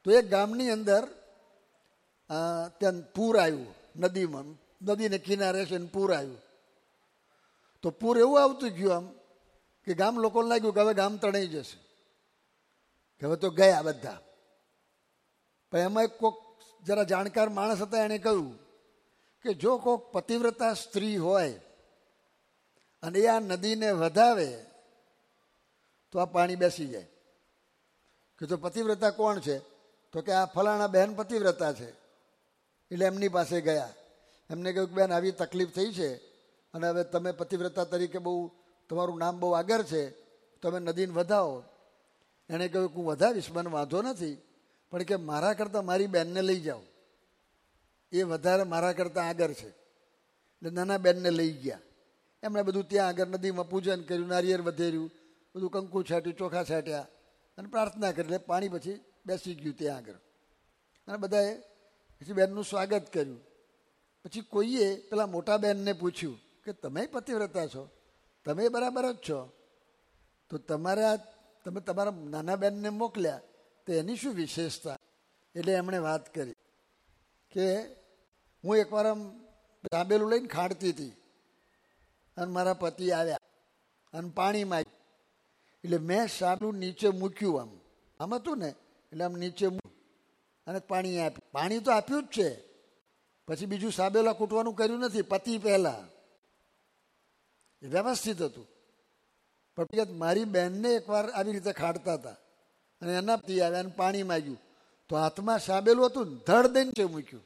તો એક ગામની અંદર ત્યાં પૂર આવ્યું, નદીમાં, નદીને કિનારે છે ને પૂર આવ્યું. તો પૂર એવું આવતું ગયું આમ કે ગામ લોકોને લાગ્યું કે હવે ગામ તણાઈ જશે, કે હવે તો ગયા બધા. પણ એમાં કોઈક જરા જાણકાર માણસ હતા, એણે કહ્યું કે જો કોઈક પતિવ્રતા સ્ત્રી હોય અને એ આ નદીને વધાવે તો આ પાણી બેસી જાય. કે તો પતિવ્રતા કોણ છે? તો કે આ ફલાણા બહેન પતિવ્રતા છે. એટલે એમની પાસે ગયા. એમને કહ્યું કે બેન આવી તકલીફ થઈ છે અને હવે તમે પતિવ્રતા તરીકે બહુ તમારું નામ બહુ આગળ છે, તમે નદીને વધાવો. એણે કહ્યું કે હું વધાવીશ, મને વાંધો નથી, પણ કે મારા કરતાં મારી બહેનને લઈ જાઓ, એ વધારે મારા કરતાં આગળ છે. એટલે નાના બહેનને લઈ ગયા. એમણે બધું ત્યાં આગળ નદીમાં પૂજન કર્યું, નારિયેળ વધેર્યું, બધું કંકુ છાંટ્યું, ચોખા છાંટ્યા અને પ્રાર્થના કરી. એટલે પાણી પછી બેસી ગયું ત્યાં આગળ. અને બધાએ પછી બહેનનું સ્વાગત કર્યું. પછી કોઈએ પેલા મોટા બહેનને પૂછ્યું કે તમે પતિવ્રતા છો, તમે બરાબર જ છો, તો તમે તમારા નાના બહેનને મોકલ્યા તો એની શું વિશેષતા? એટલે એમણે વાત કરી કે હું એકવાર આમ તાંબેલું લઈને ખાંડતી હતી અને મારા પતિ આવ્યા અને પાણી માંગ્યું. એટલે મેં સાબલું નીચે મૂક્યું, આમ હતું ને, એટલે આમ નીચે મૂક્યું અને પાણી આપ્યું. પાણી તો આપ્યું જ છે, પછી બીજું સાબેલા કૂટવાનું કર્યું નથી. પતિ પહેલાં એ વ્યવસ્થિત હતું. પણ મારી બહેનને એકવાર આવી રીતે ખાડતા હતા અને એના પતિ આવ્યા અને પાણી માંગ્યું તો હાથમાં સાબેલું હતું ને, ધડ દઈને છે મૂક્યું.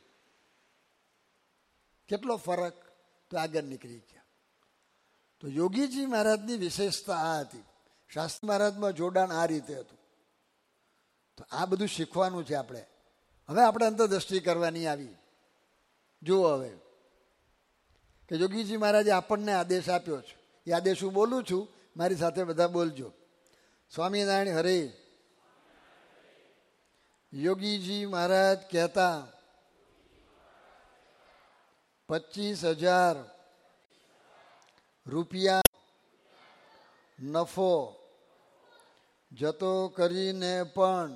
કેટલો ફરક! તો આગળ નીકળી ગયા. તો યોગીજી મહારાજની વિશેષતા આ હતી. શાસ્ત્રી મહારાજમાં જોડાણ આ રીતે હતું. તો આ બધું શીખવાનું છે આપણે. હવે આપણે અંતરદ્રષ્ટિ કરવાની આવી. જુઓ હવે કે યોગીજી મહારાજે આપણને આદેશ આપ્યો છે. એ આદેશ હું બોલું છું, મારી સાથે બધા બોલજો. સ્વામિનારાયણ હરે. યોગીજી મહારાજ કહેતા 25,000 રૂપિયા નફો જતો કરીને પણ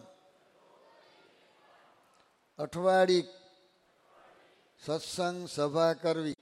અઠવાડિક સત્સંગ સભા કરવી.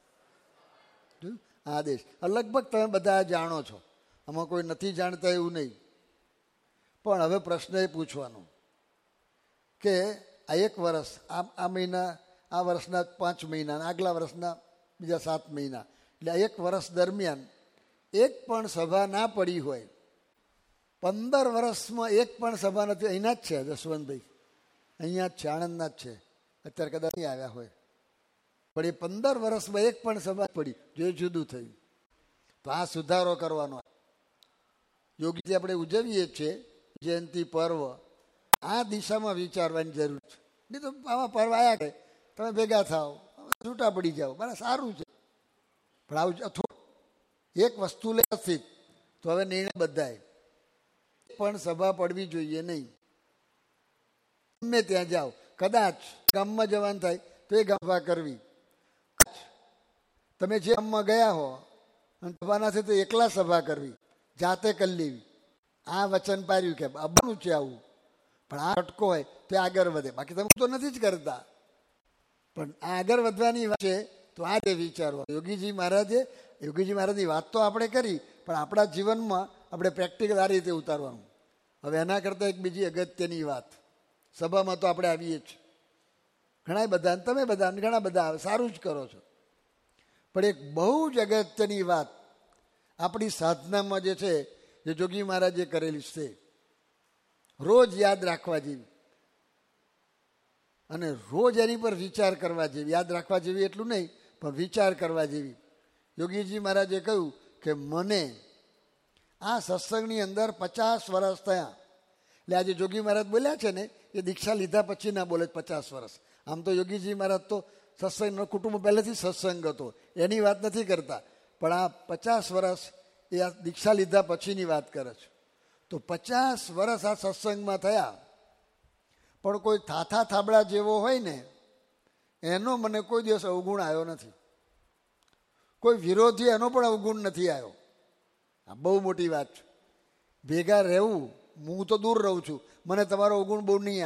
આદેશ લગભગ તમે બધા જાણો છો, આમાં કોઈ નથી જાણતા એવું નહીં. પણ હવે પ્રશ્ન એ પૂછવાનો કે આ એક વર્ષ, આ મહિના, આ વર્ષના 5 મહિના, આગલા વર્ષના બીજા 7 મહિના, એટલે એક વર્ષ દરમિયાન એક પણ સભા ના પડી હોય, 15 વર્ષમાં એક પણ સભા નથી. અહીંના જ છે જસવંતભાઈ, અહીંયા જ છે, આણંદના જ છે, અત્યારે કદાચ નહીં આવ્યા હોય. પણ એ 15 વર્ષમાં એક પણ સભા પડી, જો જુદું થયું. તો આ સુધારો કરવાનો. યોગીજી આપણે ઉજવીએ છીએ જયંતિ પર્વ, આ દિશામાં વિચારવાની જરૂર છે. નહીં તો આવા પર્વ આવ્યા કે તમે ભેગા થાવ, છૂટા પડી જાઓ, બરાબર, સારું છે. પણ આવું થોડું એક વસ્તુ લેવાથી તો હવે નિર્ણય બધાય પણ સભા પડવી જોઈએ નહીં. ગમે ત્યાં જાઓ, કદાચ ગામમાં જવાનું થાય તો એ સભા કરવી. તમે જે ગામમાં ગયા હો અને સભા નથી તો એકલા સભા કરવી, જાતે કરી લેવી. આ વચન પાર્યું કે બનવું છે આવું. પણ આ અટકો હોય તો આગળ વધે. બાકી તમે તો નથી જ કરતા. પણ આ આગળ વધવાની વાત છે તો આ જે વિચારવા. યોગીજી મહારાજની વાત તો આપણે કરી, પણ આપણા જીવનમાં આપણે પ્રેક્ટિકલ આ રીતે ઉતારવાનું. હવે એના કરતાં એક બીજી અગત્યની વાત, સભામાં તો આપણે આવીએ જ ઘણા બધા, તમે બધા ઘણા બધા સારું જ કરો છો, પણ એક બહુ જ અગત્યની વાત આપણી સાધનામાં જે છે, જે જોગી મહારાજે કરેલી છે, રોજ યાદ રાખવા જેવી અને રોજ એની પર વિચાર કરવા જેવી. યાદ રાખવા જેવી એટલું નહીં, પણ વિચાર કરવા જેવી. યોગીજી મહારાજે કહ્યું કે મને આ સત્સંગની અંદર 50 વર્ષ થયા. એટલે આજે જોગી મહારાજ બોલ્યા છે ને, એ દીક્ષા લીધા પછી ના બોલે 50 વર્ષ. આમ તો યોગીજી મહારાજ તો સત્સંગનો કુટુંબ પહેલેથી સત્સંગ હતો, એની વાત નથી કરતા. પણ આ 50 વર્ષ એ આ દીક્ષા લીધા પછીની વાત કરે છે. તો 50 વર્ષ આ સત્સંગમાં થયા, પણ કોઈ થાથા થાબડા જેવો હોય ને એનો મને કોઈ દિવસ અવગુણ આવ્યો નથી. કોઈ વિરોધી એનો પણ અવગુણ નથી આવ્યો. આ બહુ મોટી વાત છે. ભેગા રહેવું, હું તો દૂર રહું છું, મને તમારો અવગુણ બહુ નહીં